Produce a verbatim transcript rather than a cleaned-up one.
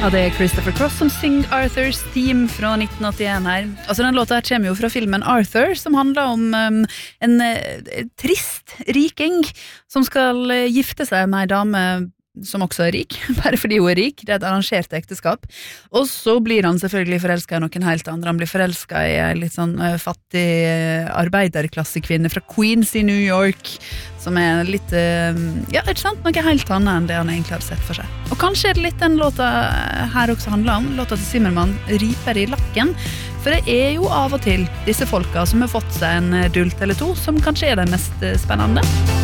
Ja, det er Christopher Cross som synger Arthur's Theme fra nitten åttien her. Altså, den låta her kommer jo fra filmen Arthur, som handler om um, en uh, trist riking som skal uh, gifte seg med en dame som også er rik, bare fordi hun er rik. Det er et arrangert ekteskap. Og så blir han selvfølgelig forelsket i noen helt andre. Han blir forelsket i en litt sånn uh, fattig uh, arbeiderklassekvinne fra Queens i New York, som er litt, uh, ja, ikke sant, noe helt annet enn det han egentlig har sett for seg. Og kanskje er det litt den låta her også handler om, låta til Zimmermann, Riper i lakken, for det er jo av og til disse folka som har fått seg en dult eller to, som kanskje er den mest spennende.